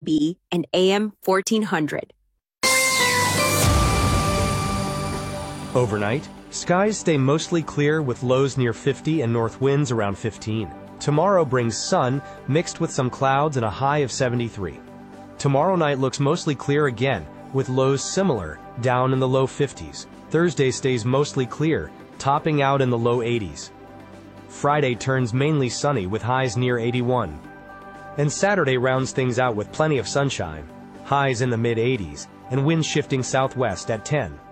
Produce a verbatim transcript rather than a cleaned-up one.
B and A M fourteen hundred. Overnight, skies stay mostly clear with lows near fifty and north winds around fifteen. Tomorrow brings sun mixed with some clouds and a high of seventy-three. Tomorrow night looks mostly clear again, with lows similar, down in the low fifties. Thursday stays mostly clear, topping out in the low eighties. Friday turns mainly sunny with highs near eighty-one. And Saturday rounds things out with plenty of sunshine, highs in the mid eighties, and winds shifting southwest at ten.